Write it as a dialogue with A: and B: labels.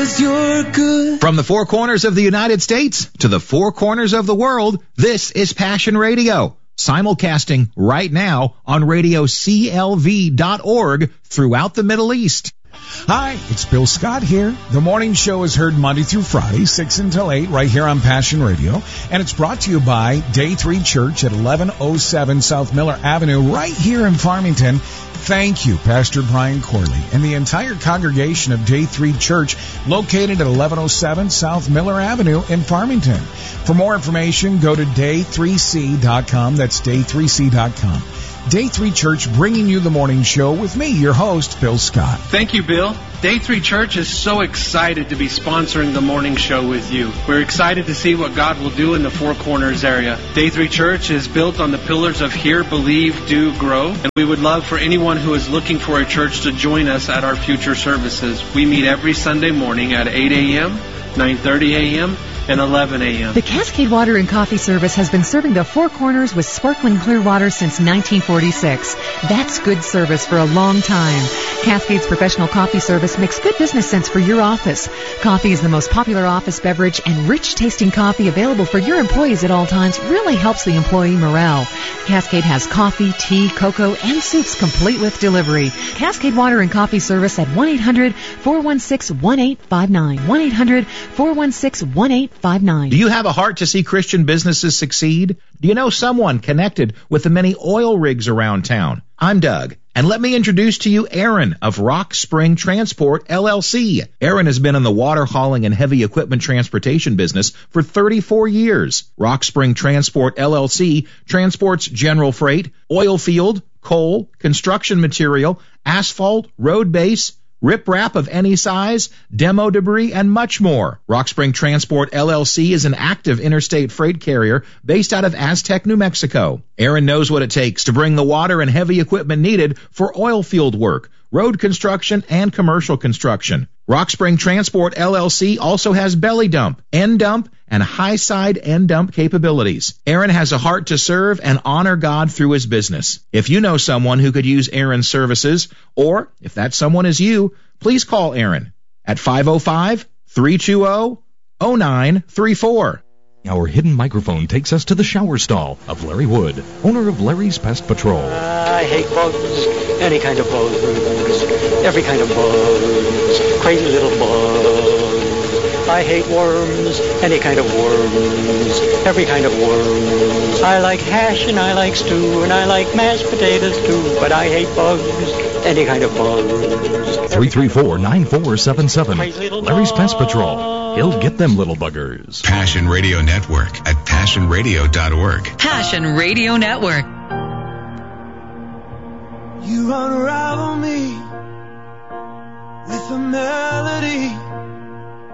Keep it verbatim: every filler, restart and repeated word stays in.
A: 'cause you're good.
B: From the four corners of the United States to the four corners of the world, this is Passion Radio. Simulcasting right now on radio C L V dot org throughout the Middle East.
C: Hi, it's Bill Scott here. The morning show is heard Monday through Friday, six until eight, right here on Passion Radio. And it's brought to you by Day three Church at eleven oh seven South Miller Avenue, right here in Farmington. Thank you, Pastor Brian Corley, and the entire congregation of Day three Church, located at eleven oh seven South Miller Avenue in Farmington. For more information, go to day three c dot com. That's day three c dot com. Day three Church bringing you the morning show with me, your host, Bill Scott.
D: Thank you, Bill. Day three Church is so excited to be sponsoring the morning show with you. We're excited to see what God will do in the Four Corners area. Day three Church is built on the pillars of Hear, Believe, Do, Grow. And we would love for anyone who is looking for a church to join us at our future services. We meet every Sunday morning at eight a.m., nine thirty a.m., and eleven a.m.
E: The Cascade Water and Coffee Service has been serving the Four Corners with sparkling clear water since nineteen forty-six. That's good service for a long time. Cascade's professional coffee service makes good business sense for your office. Coffee is the most popular office beverage, and rich-tasting coffee available for your employees at all times really helps the employee morale. Cascade has coffee, tea, cocoa, and soups complete with delivery. Cascade Water and Coffee Service at one eight hundred four one six one eight five nine. one eight hundred four one six one eight five nine.
B: Do you have a heart to see Christian businesses succeed? Do you know someone connected with the many oil rigs around town? I'm Doug, and let me introduce to you Aaron of Rock Spring Transport, L L C. Aaron has been in the water hauling and heavy equipment transportation business for thirty-four years. Rock Spring Transport, L L C transports general freight, oil field, coal, construction material, asphalt, road base, riprap of any size, demo debris, and much more. Rock Spring Transport, L L C is an active interstate freight carrier based out of Aztec, New Mexico. Aaron knows what it takes to bring the water and heavy equipment needed for oil field work, road construction, and commercial construction. Rock Spring Transport, L L C also has belly dump, end dump, and high side end dump capabilities. Aaron has a heart to serve and honor God through his business. If you know someone who could use Aaron's services, or if that someone is you, please call Aaron at five oh five, three two zero, oh nine three four.
F: Our hidden microphone takes us to the shower stall of Larry Wood, owner of Larry's Pest Patrol.
G: I hate bugs, any kind of bugs, every kind of bugs, crazy little bugs. I hate worms, any kind of worms, every kind of worms. I like hash and I like stew and I like mashed potatoes too, but I hate bugs, any kind of bugs.
F: three three four, nine four seven seven. Larry's Pest Patrol. He'll get them little buggers.
H: Passion Radio Network at passion radio dot org.
I: Passion Radio Network.
A: You unravel me